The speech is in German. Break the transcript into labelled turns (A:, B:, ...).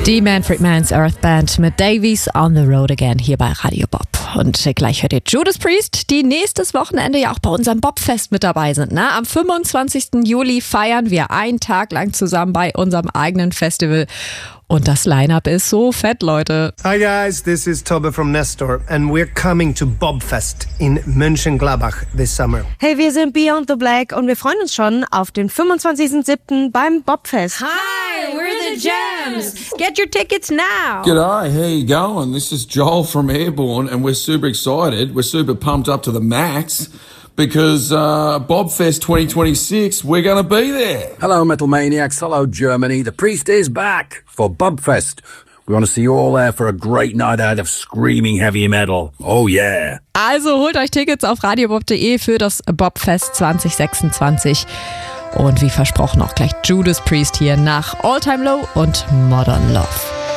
A: Die Manfred Mann's Earth Band mit Davies on the Road Again hier bei Radio Bob. Und gleich hört ihr Judas Priest, die nächstes Wochenende ja auch bei unserem Bobfest mit dabei sind. Ne? Am 25. Juli feiern wir einen Tag lang zusammen bei unserem eigenen Festival. Und das Line-Up ist so fett, Leute.
B: Hi guys, this is Tobbe from Nestor and we're coming to Bobfest in Mönchengladbach this summer.
C: Hey, wir sind Beyond the Black und wir freuen uns schon auf den 25.07. beim Bobfest.
D: Hi, we're the Gems. Get your tickets now.
E: G'day, how you going? This is Joel from Airborne and we're super excited. We're super pumped up to the max because Bobfest 2026, we're going to be there.
F: Hello, Metal Maniacs. Hello, Germany. The Priest is back for Bobfest. We want to see you all there for a great night out of screaming heavy metal. Oh yeah.
A: Also holt euch Tickets auf radiobob.de für das Bobfest 2026. Und wie versprochen auch gleich Judas Priest hier nach All Time Low und Modern Love.